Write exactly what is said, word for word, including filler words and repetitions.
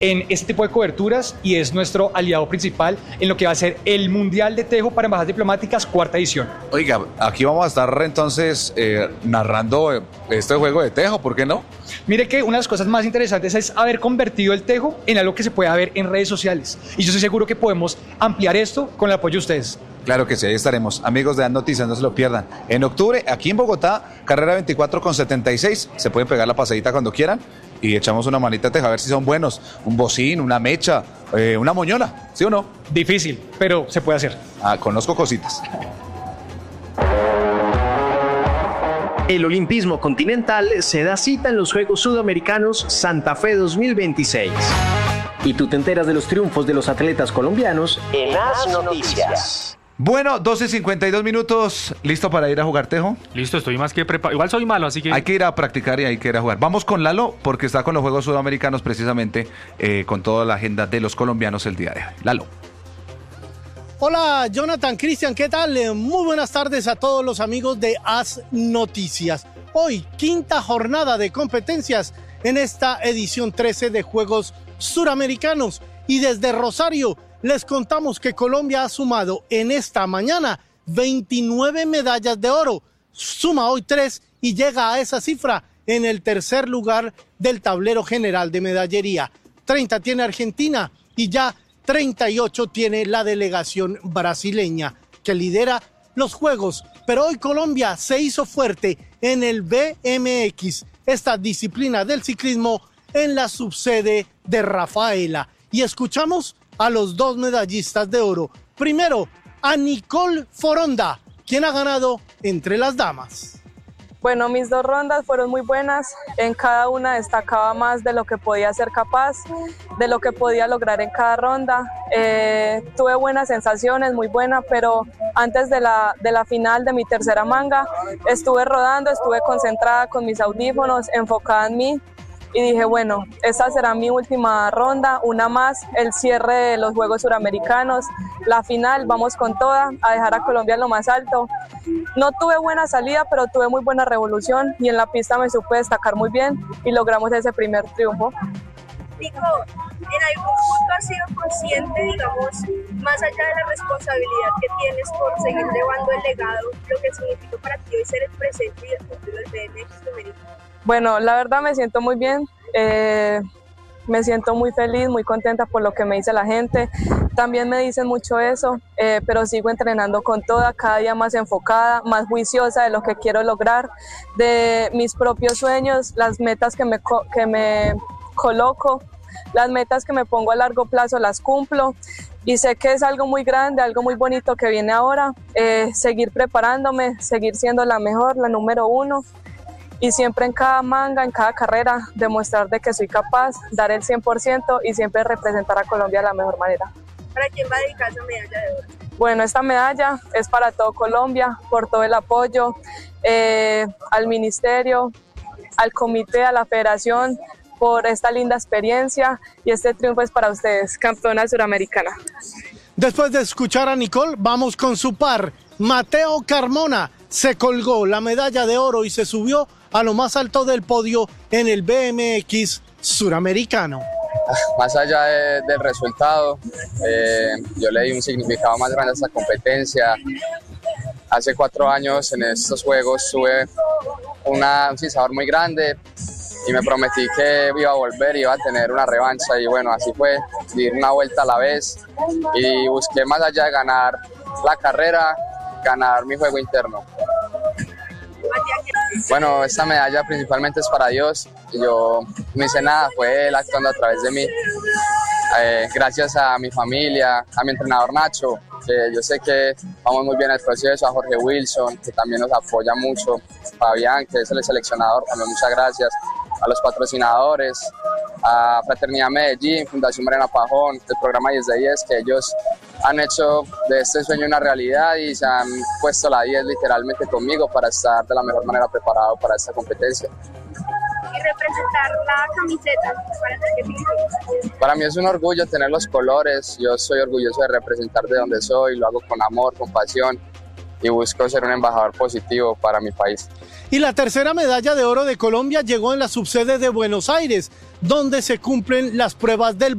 en este tipo de coberturas y es nuestro aliado principal en lo que va a ser el Mundial de Tejo para Embajadas Diplomáticas, cuarta edición. Oiga, aquí vamos a estar entonces eh, narrando este juego de tejo, ¿por qué no? Mire que una de las cosas más interesantes es haber convertido el tejo en algo que se pueda ver en redes sociales. Y yo estoy seguro que podemos ampliar esto con el apoyo de ustedes. Claro que sí, ahí estaremos. Amigos de Dan Noticias, no se lo pierdan. En octubre, aquí en Bogotá, carrera veinticuatro con setenta y seis. Se pueden pegar la pasadita cuando quieran y echamos una manita de tejo a ver si son buenos. Un bocín, una mecha, eh, una moñona, ¿sí o no? Difícil, pero se puede hacer. Ah, conozco cositas. El Olimpismo Continental se da cita en los Juegos Sudamericanos Santa Fe dos mil veintiséis. Y tú te enteras de los triunfos de los atletas colombianos en As Noticias. Bueno, doce cincuenta y dos minutos. ¿Listo para ir a jugar tejo? Listo, estoy más que preparado. Igual soy malo, así que... Hay que ir a practicar y hay que ir a jugar. Vamos con Lalo, porque está con los Juegos Sudamericanos precisamente, eh, con toda la agenda de los colombianos el día de hoy. Lalo. Hola, Jonathan, Cristian, ¿qué tal? Muy buenas tardes a todos los amigos de As Noticias. Hoy, quinta jornada de competencias en esta edición trece de Juegos Suramericanos. Y desde Rosario les contamos que Colombia ha sumado en esta mañana veintinueve medallas de oro. Suma hoy tres y llega a esa cifra en el tercer lugar del tablero general de medallería. treinta tiene Argentina y ya treinta y ocho tiene la delegación brasileña, que lidera los Juegos. Pero hoy Colombia se hizo fuerte en el B M X, esta disciplina del ciclismo en la subsede de Rafaela. Y escuchamos a los dos medallistas de oro. Primero, a Nicole Foronda, quien ha ganado entre las damas. Bueno, mis dos rondas fueron muy buenas. En cada una destacaba más de lo que podía ser capaz, de lo que podía lograr en cada ronda. Eh, tuve buenas sensaciones, muy buenas, pero antes de la, de la final de mi tercera manga, estuve rodando, estuve concentrada con mis audífonos, enfocada en mí. Y dije, bueno, esta será mi última ronda, una más, el cierre de los Juegos Suramericanos, la final, vamos con toda, a dejar a Colombia en lo más alto. No tuve buena salida, pero tuve muy buena revolución y en la pista me supe destacar muy bien y logramos ese primer triunfo. Nico, ¿en algún punto has sido consciente, digamos, más allá de la responsabilidad que tienes por seguir llevando el legado, lo que significa para ti hoy ser el presente y el futuro del B M X femenino? Bueno, la verdad me siento muy bien, eh, me siento muy feliz, muy contenta por lo que me dice la gente. También me dicen mucho eso, eh, pero sigo entrenando con toda, cada día más enfocada, más juiciosa de lo que quiero lograr, de mis propios sueños, las metas que me, que me coloco, las metas que me pongo a largo plazo las cumplo. Y sé que es algo muy grande, algo muy bonito que viene ahora, eh, seguir preparándome, seguir siendo la mejor, la número uno. Y siempre en cada manga, en cada carrera, demostrar de que soy capaz, dar el cien por ciento y siempre representar a Colombia de la mejor manera. ¿Para quién va a dedicar esa medalla de oro? Bueno, esta medalla es para todo Colombia, por todo el apoyo, eh, al ministerio, al comité, a la federación, por esta linda experiencia y este triunfo es para ustedes, campeona suramericana. Después de escuchar a Nicole, vamos con su par, Mateo Carmona. Se colgó la medalla de oro y se subió a lo más alto del podio en el B M X suramericano. Más allá de, del resultado, eh, yo le di un significado más grande a esta competencia. Hace cuatro años en estos Juegos tuve una, un sinsabor muy grande y me prometí que iba a volver, iba a tener una revancha y bueno, así fue, di una vuelta a la vez y busqué más allá de ganar la carrera, ganar mi juego interno. Bueno, esta medalla principalmente es para Dios y yo no hice nada, fue Él actuando a través de mí. Eh, gracias a mi familia, a mi entrenador Nacho, que yo sé que vamos muy bien en el proceso, a Jorge Wilson, que también nos apoya mucho, Fabián, que es el seleccionador, también muchas gracias, a los patrocinadores, a Fraternidad Medellín, Fundación Mariana Pajón, el programa diez de diez, que ellos han hecho de este sueño una realidad y se han puesto la diez literalmente conmigo para estar de la mejor manera preparado para esta competencia. Y representar la camiseta, ¿para ti qué significa? Para mí es un orgullo tener los colores, yo soy orgulloso de representar de donde soy, lo hago con amor, con pasión y busco ser un embajador positivo para mi país. Y la tercera medalla de oro de Colombia llegó en la subsede de Buenos Aires, donde se cumplen las pruebas del